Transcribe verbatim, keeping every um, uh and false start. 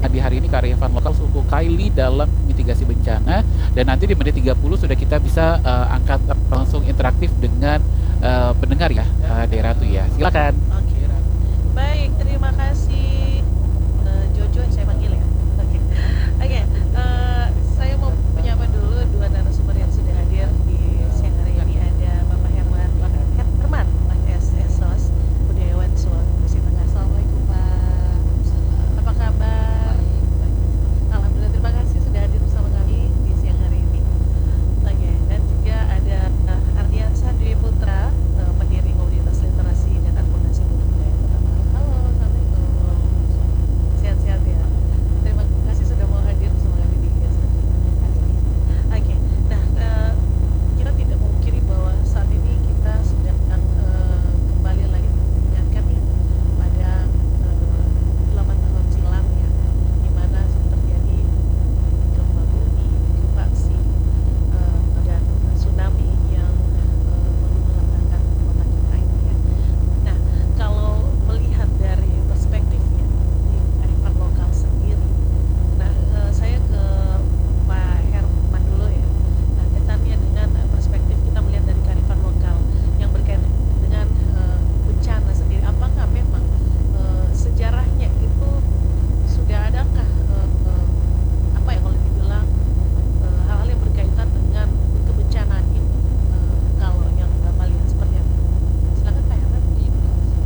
di hari ini kearifan lokal suku Kaili dalam mitigasi bencana, dan nanti di menit tiga puluh sudah kita bisa uh, angkat langsung interaktif dengan uh, pendengar ya, uh, Deratu ya. Silakan. Oke. Baik, terima kasih